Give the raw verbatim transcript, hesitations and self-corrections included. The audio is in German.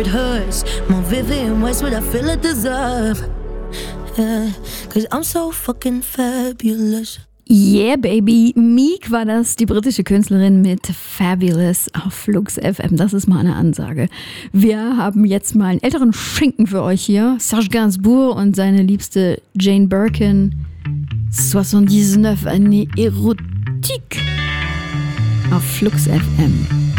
it hurts. More Vivian Westwood, I feel I deserve. Yeah, cause I'm so fucking fabulous. Yeah, baby. Meek war das, die britische Künstlerin mit Fabulous auf Flux F M. Das ist mal eine Ansage. Wir haben jetzt mal einen älteren Schinken für euch hier. Serge Gainsbourg und seine liebste Jane Birkin. neunundneunzig Année Erotique auf Flux F M.